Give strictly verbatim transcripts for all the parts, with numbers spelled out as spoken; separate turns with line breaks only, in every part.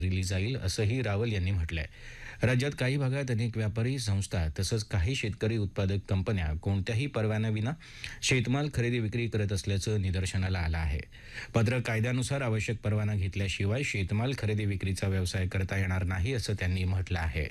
दिली जाईल असंही रावल यांनी म्हटलंय. राज्यात काही भागात अनेक व्यापारी संस्था तसंच काही शेतकरी उत्पादक कंपन्या कोणत्याही परवान्याविना शेतमाल खरेदी विक्री करत असल्याचं निदर्शनाला आलं आहे. मात्र कायद्यानुसार आवश्यक परवाना घेतल्याशिवाय शेतमाल खरेदी विक्रीचा व्यवसाय करता येणार नाही असं त्यांनी म्हटलं आहे.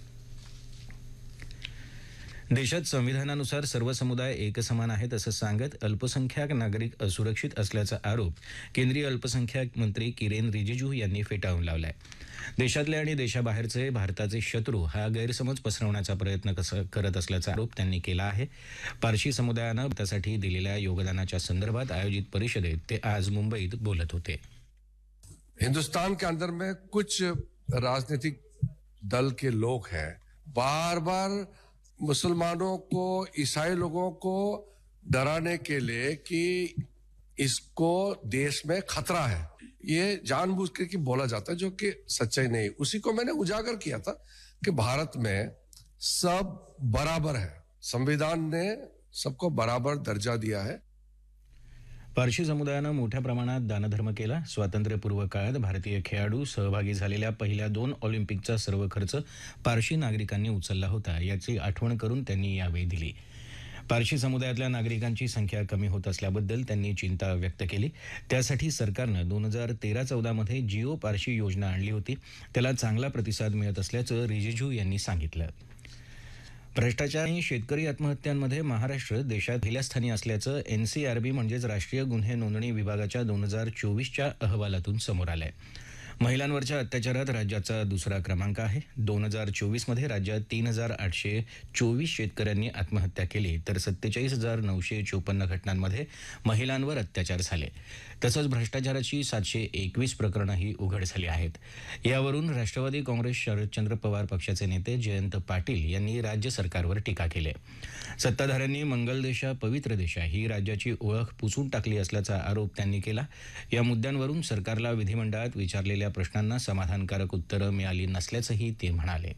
देशात संविधानानुसार सर्व समुदाय एकसमान आहेत असं सांगत अल्पसंख्याक नागरिक असुरक्षित असल्याचा आरोप केंद्रीय अल्पसंख्याक मंत्री किरेन रिजिजू यांनी फेटाळून लावलाय. देशातले आणि देशाबाहेरचे भारताचे शत्रू हा गैरसमज पसरवण्याचा प्रयत्न कसं करत असल्याचा आरोप त्यांनी केला आहे. पारशी समुदायानं भारतासाठी दिलेल्या योगदानाच्या संदर्भात आयोजित परिषदेत ते आज मुंबईत बोलत होते.
हिंदुस्तान के अंदर में कुछ राजनीतिक दल के लोग हैं, बार बार मुसलमानों को, ईसाई लोगों को डराने के लिए कि इसको देश में खतरा है, ये जानबूझ के कि बोला जाता है, जो कि सच्चाई नहीं. उसी को मैंने उजागर किया था कि भारत में सब बराबर है. संविधान ने सबको बराबर दर्जा दिया है.
पारशी समुदायानं मोठ्या प्रमाणात दानधर्म केला. स्वातंत्र्यपूर्व काळात भारतीय खेळाडू सहभागी झालेल्या पहिल्या दोन ऑलिम्पिकचा सर्व खर्च पारशी नागरिकांनी उचलला होता याची आठवण करून त्यांनी यावेळी दिली. पारशी समुदायातल्या नागरिकांची संख्या कमी होत असल्याबद्दल त्यांनी चिंता व्यक्त केली. त्यासाठी सरकारनं दोन हजार तेरा चौदामध्ये जिओ पारशी योजना आणली होती. त्याला चांगला प्रतिसाद मिळत असल्याचं रिजिजू यांनी सांगितलं. भ्रष्टाचार आणि शेतकरी आत्महत्यांमध्ये महाराष्ट्र देशात पहिल्या स्थानी असल्याचं एनसीआरबी म्हणजेच राष्ट्रीय गुन्हे नोंदणी विभागाच्या दोन हजार चोवीसच्या अहवालातून समोर आलंय. महिलांवरच्या अत्याचारात राज्याचा दुसरा क्रमांक आहे. दोन हजार चोवीसमध्ये राज्यात तीन हजार आठशे चोवीस शेतकऱ्यांनी आत्महत्या केली तर सत्तेचाळीस हजार नऊशे चोपन्न घटनांमध्ये महिलांवर अत्याचार झाले. तसंच भ्रष्टाचाराची सातशे एकवीस प्रकरणंही उघड झाली आहेत. यावरून राष्ट्रवादी काँग्रेस शरदचंद्र पवार पक्षाचे नेते जयंत पाटील यांनी राज्य सरकारवर टीका केली. सत्ताधाऱ्यांनी मंगल देशा पवित्र देशा ही राज्याची ओळख पुसून टाकली असल्याचा आरोप त्यांनी केला. या मुद्द्यांवरून सरकारला विधिमंडळात विचारलेल्या प्रश्नांना समाधानकारक उत्तरं मिळाली नसल्याचंही ते म्हणाले.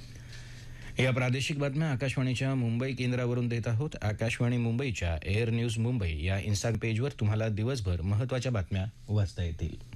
या प्रादेशिक बातम्या आकाशवाणीच्या मुंबई केंद्रावरून देत आहोत. आकाशवाणी मुंबईच्या एअर न्यूज मुंबई या इन्स्टा पेजवर तुम्हाला दिवसभर महत्त्वाच्या बातम्या वाचता येतील.